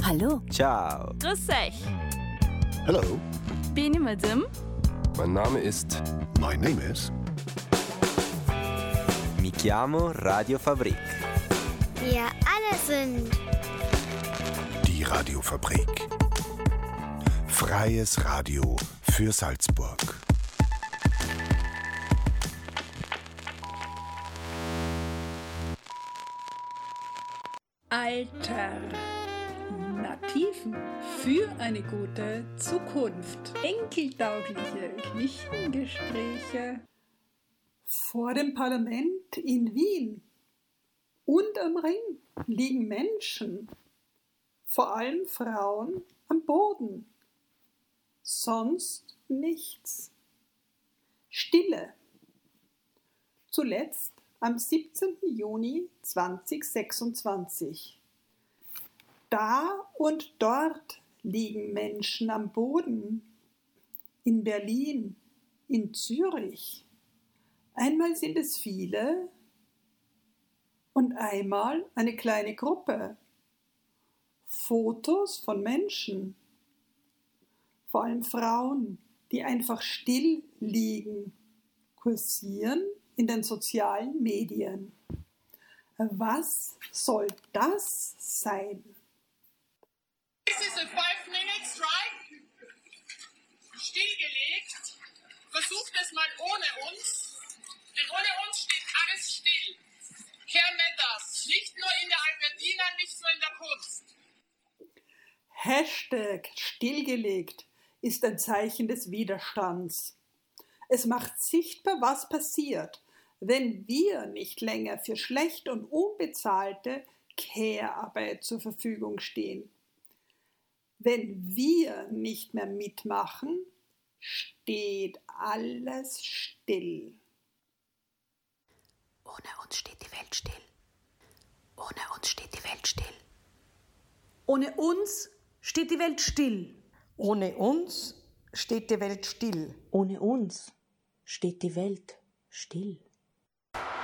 Hallo. Ciao. Grüß euch. Hello. Bin ich Madame? Mein Name ist... My name is... Mi chiamo Radio Fabrik. Wir alle sind Die Radiofabrik. Freies Radio für Salzburg. Alter. Nativen für eine gute Zukunft. Enkeltaugliche Küchengespräche. Vor dem Parlament in Wien und am Ring liegen Menschen, vor allem Frauen, am Boden. Sonst nichts. Stille. Zuletzt am 17. Juni 2026. Da und dort liegen Menschen am Boden. In Berlin, in Zürich. Einmal sind es viele und einmal eine kleine Gruppe. Fotos von Menschen, vor allem Frauen, die einfach still liegen, kursieren in den sozialen Medien. Was soll das sein? This is a 5-minute strike. Stillgelegt. Versucht es mal ohne uns. Denn ohne uns steht alles still. Care matters. Nicht nur in der Albertina, nicht nur in der Kunst. Hashtag stillgelegt ist ein Zeichen des Widerstands. Es macht sichtbar, was passiert, wenn wir nicht länger für schlecht und unbezahlte Care-Arbeit zur Verfügung stehen. Wenn wir nicht mehr mitmachen, steht alles still. Ohne uns steht die Welt still. Ohne uns steht die Welt still. Ohne uns steht die Welt still. Ohne uns steht die Welt still. Ohne uns steht die Welt still.